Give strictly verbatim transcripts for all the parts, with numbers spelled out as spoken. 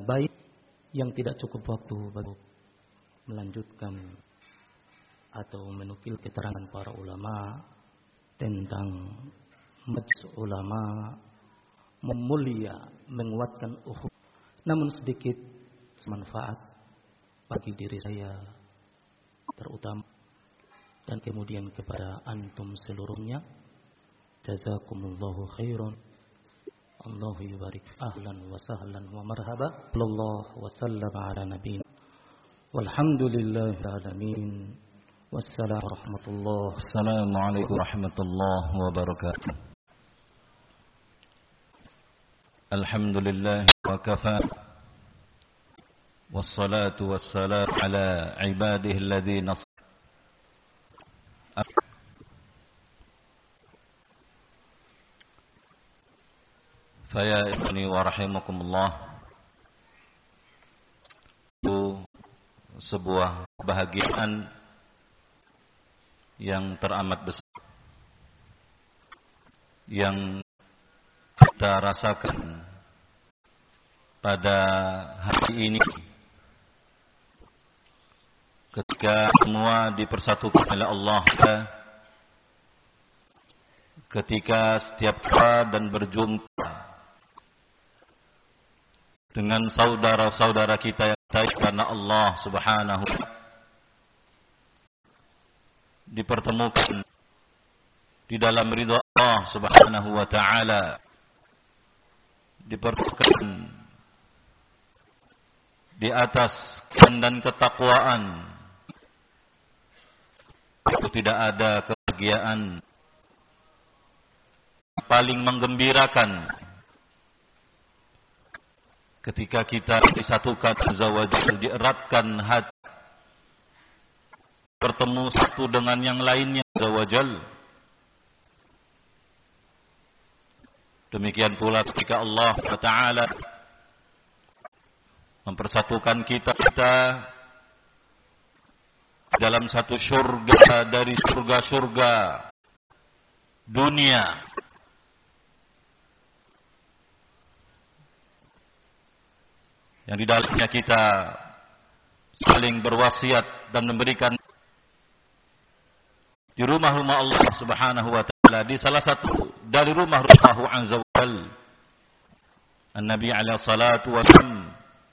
baik yang tidak cukup waktu bagi melanjutkan atau menukil keterangan para ulama tentang majelis ulama memulia, menguatkan ukhuwah, namun sedikit manfaat bagi diri saya terutama dan kemudian kepada antum seluruhnya. Jazakumullahu khairan. Allahu yubarik. Ahlan wa sahlan wa marhaba. Sallallahu wa sallam ala nabiyina. Walhamdulillahi alamin. Wassalamu warahmatullahi. Assalamualaikum warahmatullahi wabarakatuh. Alhamdulillah wa kafa. Wassalatu wassalamu ala ibadihi alladhina Faya ikhwani wa rahimakumullah. Itu sebuah kebahagiaan yang teramat besar yang kita rasakan pada hari ini ketika semua dipersatukan oleh Allah, ketika setiap kita dan berjumpa dengan saudara-saudara kita yang baik karena Allah Subhanahu wa taala, dipertemukan di dalam ridha Allah Subhanahu wa taala, dipertemukan di atas dan ketakwaan. Itu tidak ada kebahagiaan paling menggembirakan ketika kita disatukan azza wa jalla, dieratkan hati, bertemu satu dengan yang lainnya azza wa jalla. Demikian pula ketika Allah Taala mempersatukan kita kita dalam satu surga dari surga-surga dunia, yang di dalamnya kita saling berwasiat dan memberikan di rumah-rumah Allah Subhanahu wa taala. Di salah satu dari rumah-rumah azza wa jalla, An-Nabi alaihi salatu wasallam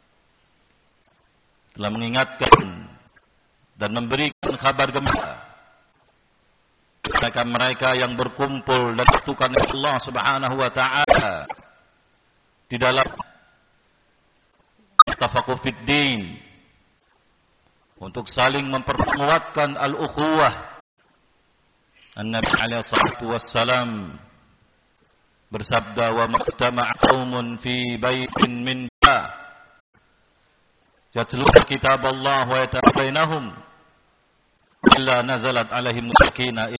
telah mengingatkan dan memberikan kabar gembira kepada mereka yang berkumpul dan disatukan Allah Subhanahu wa taala di dalam tafaqquh fid din, untuk saling memperkuatkan al-ukhuwah. An-Nabi alaihi salatu wassalam bersabda, wa maqtama'a qaumun fi baitin min ba yatluna kitab Allah wa yatabainahum illa nazalat alaihim sakinah,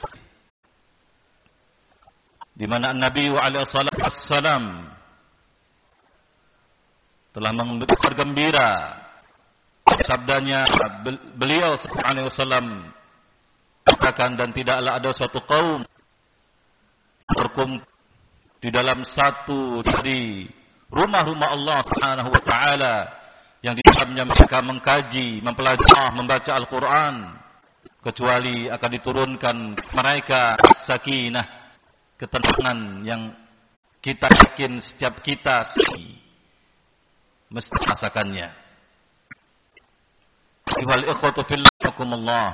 di mana Nabi alaihi salatu wassalam telah bergembira sabdanya, beliau sallallahu alaihi wasallam katakan, dan tidaklah ada suatu kaum berkumpul di dalam satu dari rumah-rumah Allah Subhanahu wa taala yang di dalamnya mereka mengkaji, mempelajari, membaca Al-Qur'an, kecuali akan diturunkan mereka sakinah, ketenangan yang kita yakin setiap kita mesti merasakannya. Wal ikhwatu fillah,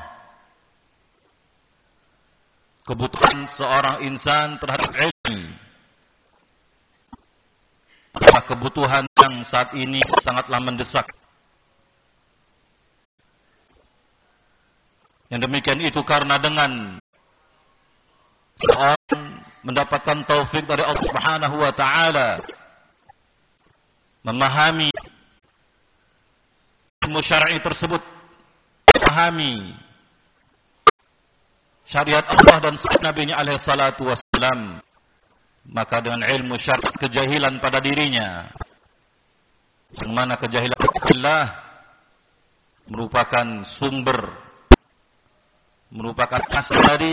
kebutuhan seorang insan terhadap ilmu adalah kebutuhan yang saat ini sangatlah mendesak. Yang demikian itu karena dengan seorang mendapatkan taufik dari Allah Subhanahu wa taala, memahami ilmu syar'i tersebut, memahami syariat Allah dan sunnah Nabi alaihi salatu wassalam, maka dengan ilmu syar'i kejahilan pada dirinya, yang mana kejahilan Allah merupakan sumber, merupakan asal dari